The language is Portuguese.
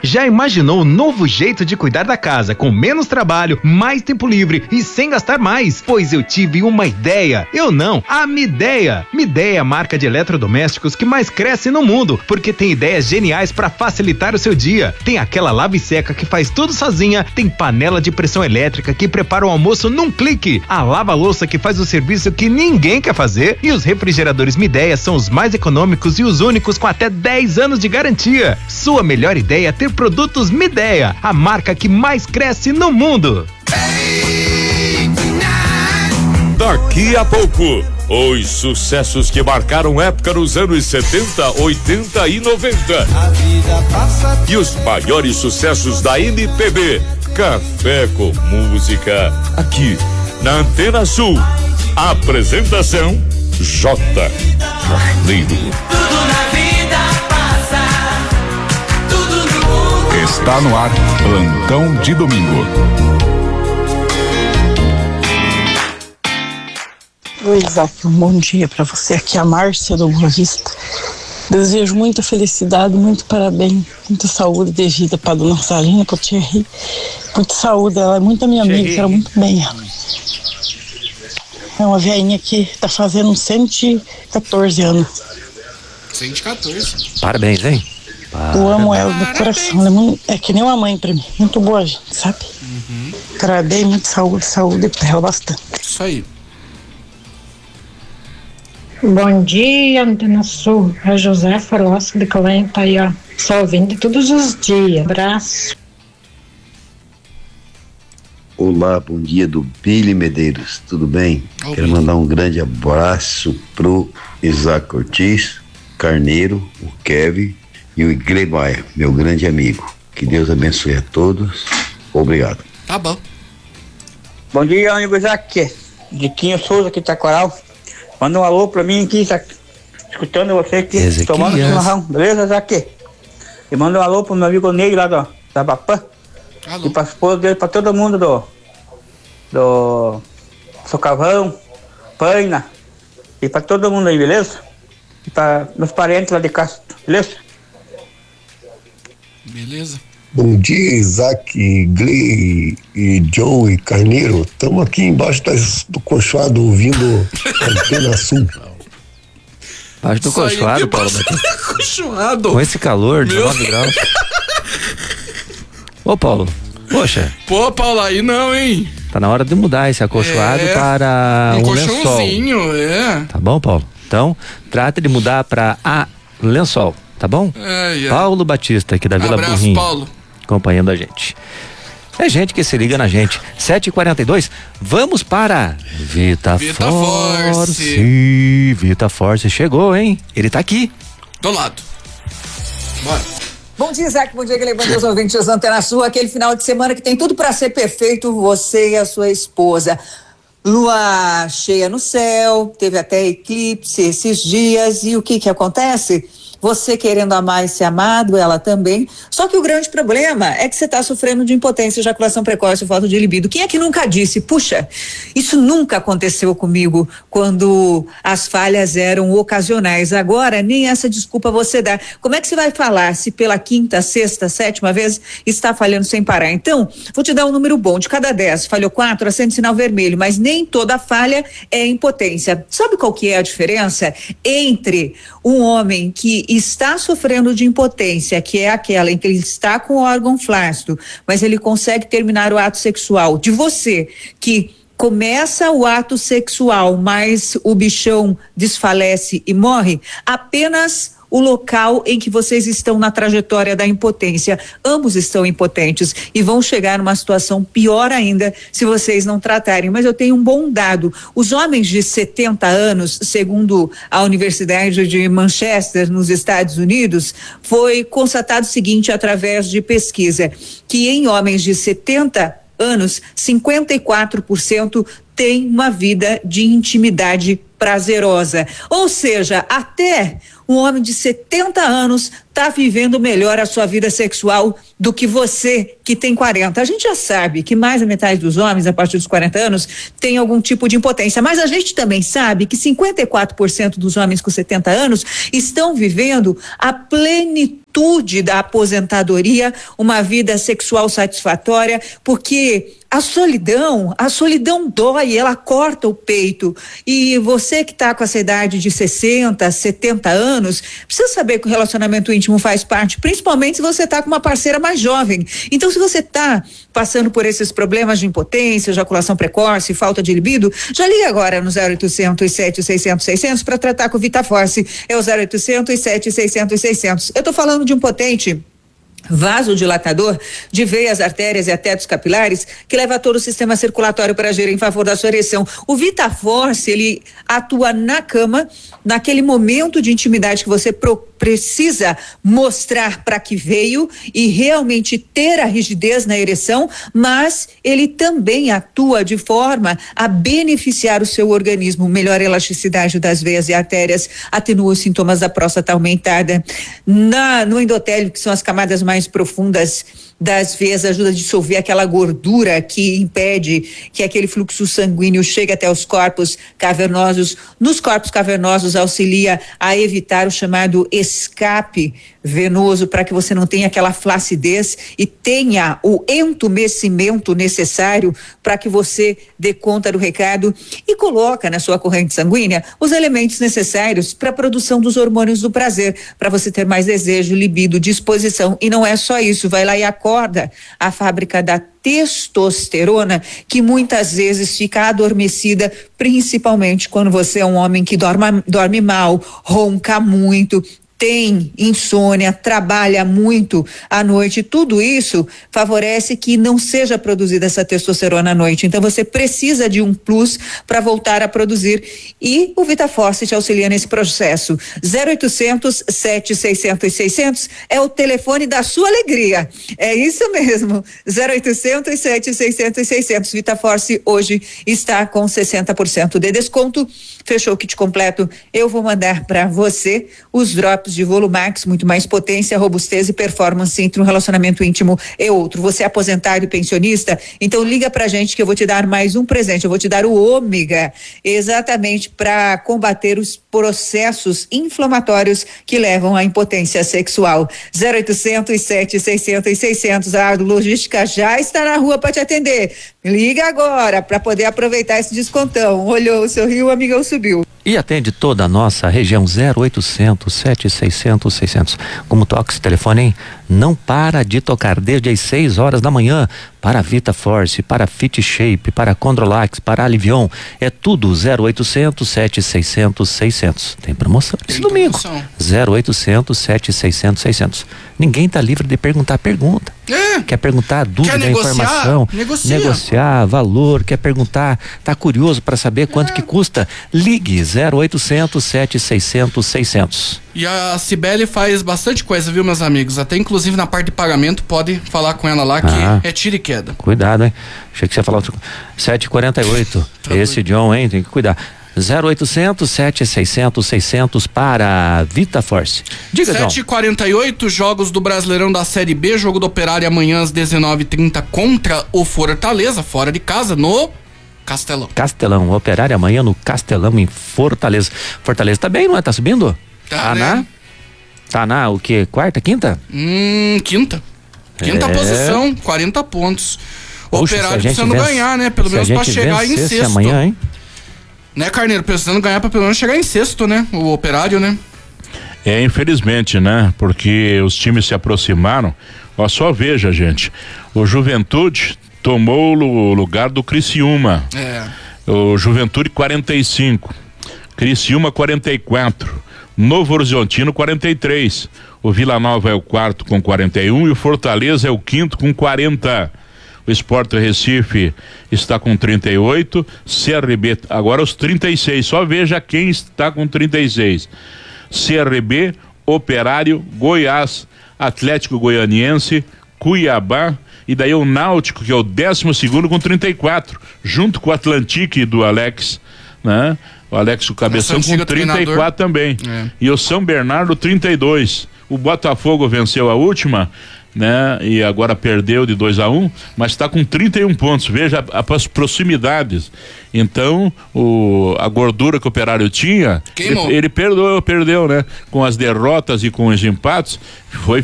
Já imaginou um novo jeito de cuidar da casa, com menos trabalho, mais tempo livre e sem gastar mais? Pois eu tive uma ideia. Eu não, a Midea. Midea é a marca de eletrodomésticos que mais cresce no mundo, porque tem ideias geniais para facilitar o seu dia. Tem aquela lava e seca que faz tudo sozinha, tem panela de pressão elétrica que prepara o almoço num clique, a lava-louça que faz o serviço que ninguém quer fazer, e os refrigeradores Midea são os mais econômicos e os únicos com até 10 anos de garantia. Sua melhor ideia é ter produtos Midea, a marca que mais cresce no mundo. Daqui a pouco, os sucessos que marcaram época nos anos 70, 80 e 90. E os maiores sucessos da MPB. Café com música, aqui na Antena Sul. Apresentação J. Carneiro. Tudo na vida passa, tudo no mundo. Está no ar, Plantão de Domingo. Oi, Isaac, um bom dia para você. Aqui é a Márcia do Boa Vista. Desejo muita felicidade, muito parabéns, muita saúde de vida para a dona Rosalina, para o Thierry. Muita saúde, ela é muito minha amiga, quero muito bem ela. É uma velhinha que está fazendo 114 anos. 114. Parabéns, hein? Eu amo ela do coração, ela é que nem uma mãe para mim, muito boa gente, sabe? Parabéns, muita saúde para ela bastante. Isso aí. Bom dia, Antena Sul. A José Farosco de Calém tá aí, ó, só ouvindo todos os dias. Abraço. Olá, bom dia do Billy Medeiros, tudo bem? Quero mandar um grande abraço pro Isaac Ortiz, Carneiro, o Kevin e o Igley Maia, meu grande amigo. Que Deus abençoe a todos. Obrigado. Tá bom. Bom dia, amigo Isaac. Diquinho Souza aqui tá Coral. Manda um alô pra mim aqui, tá escutando você aqui, tomando chimarrão, beleza, Isaac? E manda um alô pro meu amigo Ney lá da Bapã. E pra esposa dele, pra todo mundo do Socavão, Paina, e pra todo mundo aí, beleza? E pra meus parentes lá de Castro, beleza? Beleza. Bom dia, Isaac, Gley e John e Carneiro. Estamos aqui embaixo do Cochoado ouvindo Antena Sul. Embaixo do Cochoado, Paulo. Cochoado. Com esse calor, 19 graus. Ô, Paulo, poxa. Pô, Paulo, aí não, hein? Tá na hora de mudar esse acolchoado para um colchãozinho, lençol. Tá bom, Paulo? Então, trata de mudar para lençol, tá bom? Paulo Batista, aqui da Vila Burrinho. Paulo. Acompanhando a gente. É gente que se liga na gente. 7h42, vamos para Vita Force. Vita Force chegou, hein? Ele tá aqui. Do lado. Bora. Bom dia, Isaac. Bom dia, Guilherme. Bom dia aos ouvintes da Antena Sul. Aquele final de semana que tem tudo para ser perfeito, você e a sua esposa. Lua cheia no céu, teve até eclipse esses dias. E o que acontece? Você querendo amar e ser amado, ela também. Só que o grande problema é que você está sofrendo de impotência, ejaculação precoce, falta de libido. Quem é que nunca disse, puxa, isso nunca aconteceu comigo quando as falhas eram ocasionais. Agora, nem essa desculpa você dá. Como é que você vai falar se pela quinta, sexta, sétima vez está falhando sem parar? Então, vou te dar um número bom. De cada 10, falhou 4, acende sinal vermelho. Mas nem toda falha é impotência. Sabe qual que é a diferença entre um homem que está sofrendo de impotência, que é aquela em que ele está com o órgão flácido, mas ele consegue terminar o ato sexual, de você que começa o ato sexual, mas o bichão desfalece e morre? Apenas o local em que vocês estão na trajetória da impotência. Ambos estão impotentes e vão chegar numa situação pior ainda se vocês não tratarem. Mas eu tenho um bom dado. Os homens de 70 anos, segundo a Universidade de Manchester, nos Estados Unidos, foi constatado o seguinte através de pesquisa, que em homens de 70 anos, 54% tem uma vida de intimidade prazerosa. Ou seja, até um homem de 70 anos está vivendo melhor a sua vida sexual do que você que tem 40. A gente já sabe que mais da metade dos homens, a partir dos 40 anos, tem algum tipo de impotência, mas a gente também sabe que 54% dos homens com 70 anos estão vivendo a plenitude plenitude da aposentadoria, uma vida sexual satisfatória, porque a solidão dói, ela corta o peito. E você que está com essa idade de 60, 70 anos, precisa saber que o relacionamento íntimo faz parte, principalmente se você está com uma parceira mais jovem. Então, se você está passando por esses problemas de impotência, ejaculação precoce, falta de libido, já liga agora no 0800 700 600 para tratar com o VitaForce. É o 0800 700 600. Eu estou falando de um potente vasodilatador de veias, artérias e até dos capilares, que leva todo o sistema circulatório para agir em favor da sua ereção. O VitaForce, ele atua na cama, naquele momento de intimidade que você precisa mostrar para que veio e realmente ter a rigidez na ereção, mas ele também atua de forma a beneficiar o seu organismo, melhora a elasticidade das veias e artérias, atenua os sintomas da próstata aumentada. No endotélio, que são as camadas mais profundas das veias, ajuda a dissolver aquela gordura que impede que aquele fluxo sanguíneo chegue até os corpos cavernosos. Nos corpos cavernosos auxilia a evitar o chamado escape venoso, para que você não tenha aquela flacidez e tenha o entumecimento necessário para que você dê conta do recado, e coloca na sua corrente sanguínea os elementos necessários para a produção dos hormônios do prazer, para você ter mais desejo, libido, disposição. E não é só isso, vai lá e acorda a fábrica da testosterona, que muitas vezes fica adormecida, principalmente quando você é um homem que dorme mal, ronca muito, tem insônia, trabalha muito à noite. Tudo isso favorece que não seja produzida essa testosterona à noite. Então você precisa de um plus para voltar a produzir, e o VitaForce te auxilia nesse processo. 0800 700 600 é o telefone da sua alegria. É isso mesmo. 0800 700 600. VitaForce hoje está com 60% de desconto. Fechou o kit completo. Eu vou mandar para você os drops de Volumax, muito mais potência, robustez e performance entre um relacionamento íntimo e outro. Você é aposentado e pensionista? Então liga pra gente que eu vou te dar mais um presente. Eu vou te dar o ômega, exatamente para combater os processos inflamatórios que levam à impotência sexual. 0800 700 600. A logística já está na rua para te atender. Liga agora para poder aproveitar esse descontão. Olhou, sorriu, amigão, subiu. E atende toda a nossa região. 0800 700 600. Como toca esse telefone, hein? Não para de tocar desde as 6 horas da manhã. Para VitaForce, para Fit Shape, para Condrolax, para Alivion. É tudo 0800 700 600. Tem promoção esse domingo. 0800 700 600. Ninguém tá livre de perguntar pergunta. Quer perguntar dúvida, informação, negociar valor, quer perguntar, tá curioso para saber quanto que custa? Ligue 0800 700 600. E a Cibele faz bastante coisa, viu, meus amigos? Até inclusive na parte de pagamento, pode falar com ela lá, que é tiro e queda. Cuidado, hein? Achei que você ia falar 7h48. Esse John, hein? Tem que cuidar. 0800 700 600 para VitaForce. Diga, 7h48, jogos do Brasileirão da Série B, jogo do Operário amanhã às 19h30 contra o Fortaleza, fora de casa, no Castelão. Castelão, Operário amanhã no Castelão, em Fortaleza. Fortaleza tá bem, não é? Tá subindo? Tá, né? Tá na o quê? Quarta, quinta? Quinta. Quinta posição, 40 pontos. O Operário precisando ganhar, né? Pelo menos pra chegar em sexto. Amanhã, hein? Né, Carneiro? Precisando ganhar pra pelo menos chegar em sexto, né? O Operário, né? Infelizmente, né? Porque os times se aproximaram. Ó, só veja, gente. O Juventude tomou o lugar do Criciúma. O Juventude 45. Criciúma 44. Novo Horizontino 43. O Vila Nova é o quarto com 41 e o Fortaleza é o quinto com 40. O Sport Recife está com 38, CRB agora os 36, só veja quem está com 36. CRB, Operário, Goiás, Atlético Goianiense, Cuiabá, e daí o Náutico, que é o 12º com 34, junto com o Atlantique do Alex, né? O Alex, o cabeção, com 34 também. E o São Bernardo 32. O Botafogo venceu a última, né? E agora perdeu de 2-1, mas está com 31 pontos. Veja as proximidades. Então, a gordura que o Operário tinha, ele perdeu, né? Com as derrotas e com os empates, foi